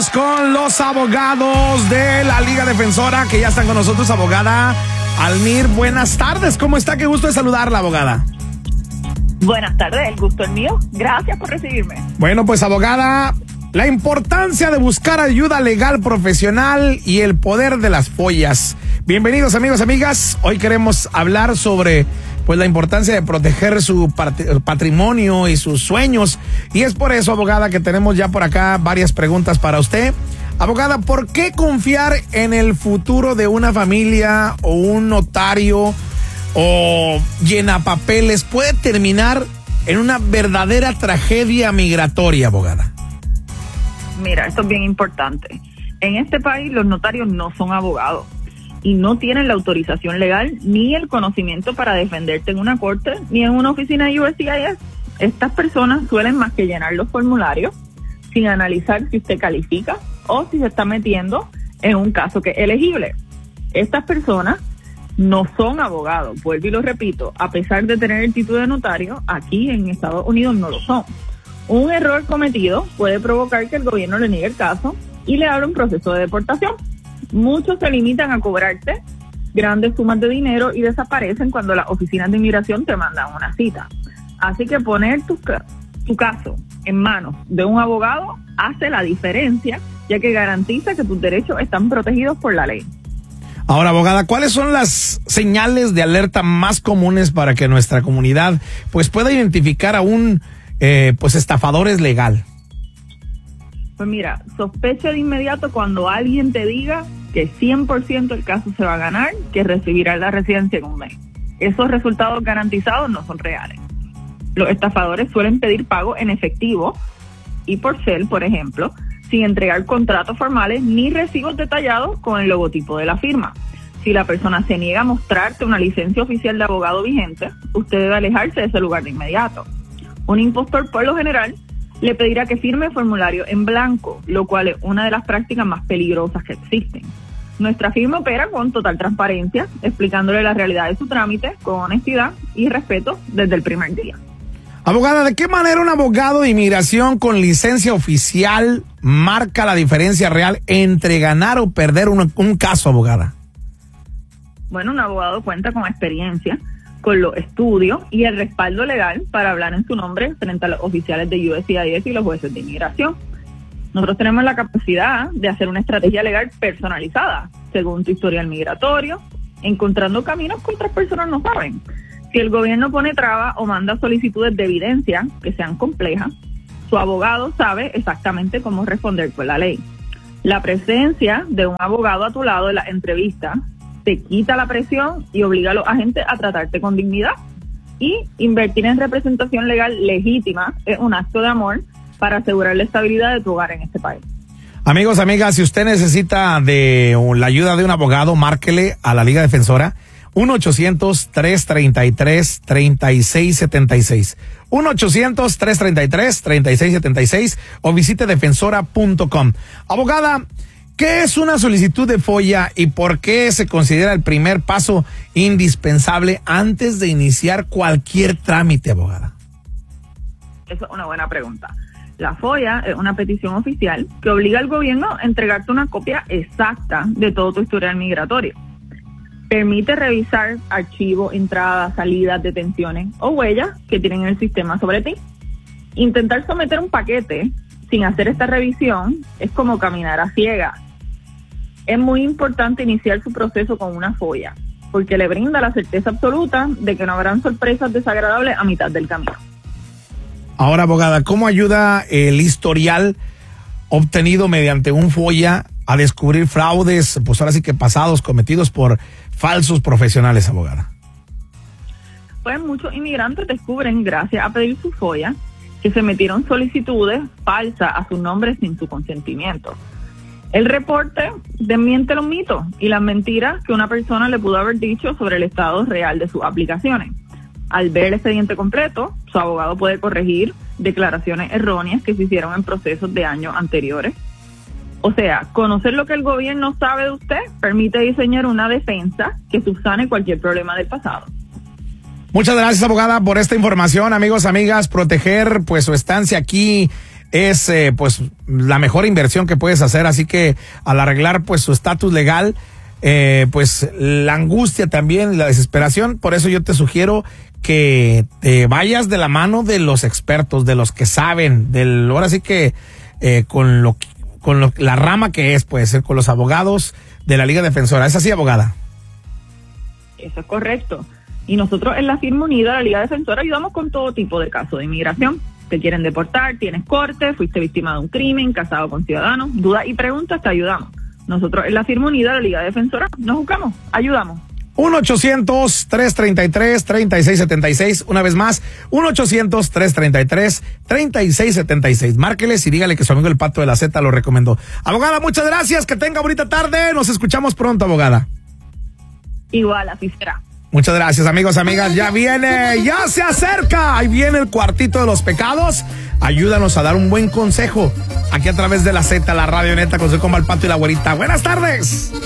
Vámonos con los abogados de la Liga Defensora que ya están con nosotros. Abogada Almir, buenas tardes. ¿Cómo está? Qué gusto de saludarla, abogada. Buenas tardes, el gusto es mío. Gracias por recibirme. Bueno, pues abogada, la importancia de buscar ayuda legal profesional y el poder de las follas. Bienvenidos amigos, amigas. Hoy queremos hablar sobre pues la importancia de proteger su patrimonio y sus sueños. Y es por eso, abogada, que tenemos ya por acá varias preguntas para usted. Abogada, ¿por qué confiar en el futuro de una familia o un notario o llenapapeles puede terminar en una verdadera tragedia migratoria, abogada? Mira, esto es bien importante. En este país los notarios no son abogados y no tienen la autorización legal ni el conocimiento para defenderte en una corte ni en una oficina de USCIS. Estas personas suelen más que llenar los formularios sin analizar si usted califica o si se está metiendo en un caso que es elegible. Estas personas no son abogados, vuelvo y lo repito, a pesar de tener el título de notario, aquí en Estados Unidos no lo son. Un error cometido puede provocar que el gobierno le niegue el caso y le abra un proceso de deportación. Muchos se limitan a cobrarte grandes sumas de dinero y desaparecen cuando las oficinas de inmigración te mandan una cita. Así que poner tu caso en manos de un abogado hace la diferencia, ya que garantiza que tus derechos están protegidos por la ley. Ahora, abogada, ¿cuáles son las señales de alerta más comunes para que nuestra comunidad pues pueda identificar a un estafador legal? Pues mira, sospecha de inmediato cuando alguien te diga que 100% el caso se va a ganar, que recibirá la residencia en un mes. Esos resultados garantizados no son reales. Los estafadores suelen pedir pago en efectivo y por cel, por ejemplo, sin entregar contratos formales ni recibos detallados con el logotipo de la firma. Si la persona se niega a mostrarte una licencia oficial de abogado vigente, usted debe alejarse de ese lugar de inmediato. Un impostor, por lo general, le pedirá que firme formulario en blanco, lo cual es una de las prácticas más peligrosas que existen. Nuestra firma opera con total transparencia, explicándole la realidad de su trámite con honestidad y respeto desde el primer día. Abogada, ¿de qué manera un abogado de inmigración con licencia oficial marca la diferencia real entre ganar o perder un caso, abogada? Bueno, un abogado cuenta con experiencia, con los estudios y el respaldo legal para hablar en su nombre frente a los oficiales de USCIS y los jueces de inmigración. Nosotros tenemos la capacidad de hacer una estrategia legal personalizada, según tu historial migratorio, encontrando caminos que otras personas no saben. Si el gobierno pone trabas o manda solicitudes de evidencia que sean complejas, su abogado sabe exactamente cómo responder con la ley. La presencia de un abogado a tu lado en la entrevista te quita la presión y obliga a los agentes a tratarte con dignidad. Y invertir en representación legal legítima es un acto de amor para asegurar la estabilidad de tu hogar en este país. Amigos, amigas, si usted necesita de la ayuda de un abogado, márquele a la Liga Defensora 1-800-333-3676. 1-800-333-3676 o visite defensora.com. Abogada, ¿qué es una solicitud de FOIA y por qué se considera el primer paso indispensable antes de iniciar cualquier trámite, abogada? Esa es una buena pregunta. La FOIA es una petición oficial que obliga al gobierno a entregarte una copia exacta de todo tu historial migratorio. Permite revisar archivos, entradas, salidas, detenciones o huellas que tienen en el sistema sobre ti. Intentar someter un paquete sin hacer esta revisión es como caminar a ciegas. Es muy importante iniciar su proceso con una FOIA, porque le brinda la certeza absoluta de que no habrán sorpresas desagradables a mitad del camino. Ahora, abogada, ¿cómo ayuda el historial obtenido mediante un FOIA a descubrir fraudes, pues ahora sí que pasados, cometidos por falsos profesionales, abogada? Pues muchos inmigrantes descubren, gracias a pedir su FOIA, que se metieron solicitudes falsas a su nombre sin su consentimiento. El reporte desmiente los mitos y las mentiras que una persona le pudo haber dicho sobre el estado real de sus aplicaciones. Al ver el expediente completo, su abogado puede corregir declaraciones erróneas que se hicieron en procesos de años anteriores. O sea, conocer lo que el gobierno sabe de usted permite diseñar una defensa que subsane cualquier problema del pasado. Muchas gracias, abogada, por esta información. Amigos, amigas, proteger pues su estancia aquí es pues la mejor inversión que puedes hacer. Así que al arreglar pues su estatus legal, pues la angustia también, la desesperación, por eso yo te sugiero que te vayas de la mano de los expertos, de los que saben, ahora sí que la rama que puede ser con los abogados de la Liga Defensora. ¿Es así, abogada? Eso es correcto. Y nosotros en la firma unida, la Liga Defensora, ayudamos con todo tipo de casos de inmigración. Te quieren deportar, tienes corte, fuiste víctima de un crimen, casado con ciudadanos, dudas y preguntas, te ayudamos. Nosotros en la firma unida, la Liga Defensora, nos buscamos, ayudamos. 1-800-333-3676. Una vez más, 1-800-333-3676. Márqueles y dígale que su amigo el Pato de la Z lo recomendó. Abogada, muchas gracias. Que tenga bonita tarde. Nos escuchamos pronto, abogada. Igual, así será. Muchas gracias, amigos, amigas. Ya viene, ya se acerca. Ahí viene el cuartito de los pecados. Ayúdanos a dar un buen consejo aquí a través de la Z, la radio neta, con su compa el Pato y la güerita. Buenas tardes.